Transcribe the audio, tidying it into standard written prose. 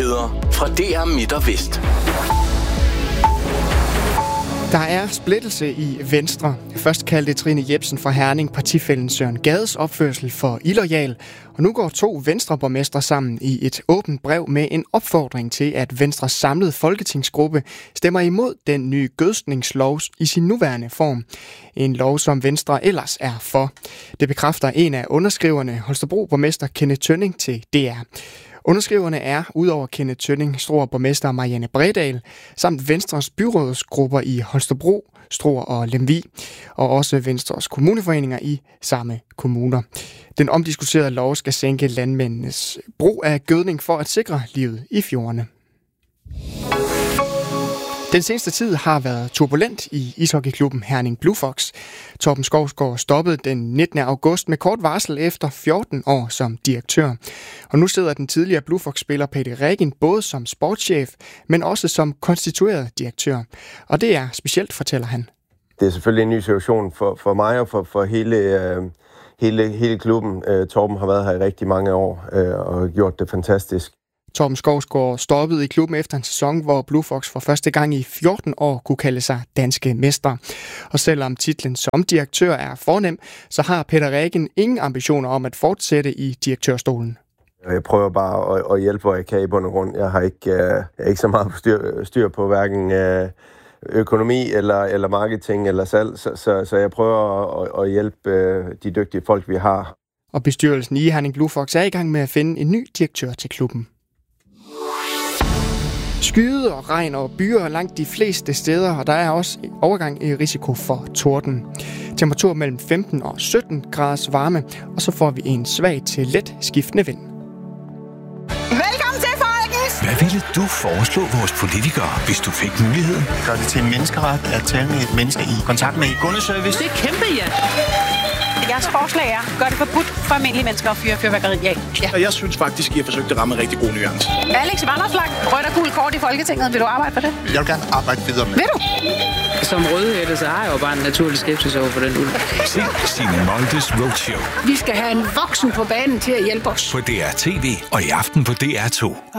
Nyheder fra DR Midt og Vest. Der er splittelse i Venstre. Først kaldte Trine Jepsen fra Herning partifællen Søren Gades opførsel for illoyal, og nu går 2 venstreborgmestre sammen i et åbent brev med en opfordring til, at Venstres samlede folketingsgruppe stemmer imod den nye gødskningslov i sin nuværende form. En lov, som Venstre ellers er for. Det bekræfter en af underskriverne, Holstebro-borgmester Kenneth Tønning til DR. Underskriverne er, udover Kenneth Tønning, Struer borgmester Marianne Bredal, samt Venstres byrådsgrupper i Holstebro, Struer og Lemvig, og også Venstres kommuneforeninger i samme kommuner. Den omdiskuterede lov skal sænke landmændenes brug af gødning for at sikre livet i fjordene. Den seneste tid har været turbulent i ishockeyklubben Herning Blue Fox. Torben Skovsgaard stoppede den 19. august med kort varsel efter 14 år som direktør. Og nu sidder den tidligere Blue Fox-spiller Peter Regin både som sportschef, men også som konstitueret direktør. Og det er specielt, fortæller han. Det er selvfølgelig en ny situation for mig og for hele klubben. Torben har været her i rigtig mange år og gjort det fantastisk. Torben Skovsgaard stoppede i klubben efter en sæson, hvor Blue Fox for første gang i 14 år kunne kalde sig danske mester. Og selvom titlen som direktør er fornem, så har Peter Regin ingen ambitioner om at fortsætte i direktørstolen. Jeg prøver bare at hjælpe, hvor jeg kan i bund og grund. Jeg har ikke så meget styr på hverken økonomi eller marketing eller salg, så jeg prøver at hjælpe de dygtige folk, vi har. Og bestyrelsen i Herning Blue Fox er i gang med at finde en ny direktør til klubben. Skyde og regn og byer langt de fleste steder, og der er også overgang i risiko for torden. Temperatur mellem 15 og 17 graders varme, og så får vi en svag til let skiftende vind. Velkommen til, folkens! Hvad ville du foreslå vores politikere, hvis du fik muligheden? Gør det til en menneskeret at tale med et menneske i kontakt med kundeservice? Det er kæmpe, ja! Jeres forslag er, gør det forbudt for almindelige mennesker at fyre fyrværkeri af. Ja. Og jeg synes faktisk, I har forsøgt at ramme en rigtig god nuance. Alex Vanderslag, rødt og gult kort i Folketinget. Vil du arbejde for det? Jeg vil gerne arbejde videre med. Vil du? Som rødhætte, så har jeg jo bare en naturlig skepsis over for den ulv. Se Signe Moldes Roadshow. Vi skal have en voksen på banen til at hjælpe os. På DR TV og i aften på DR2.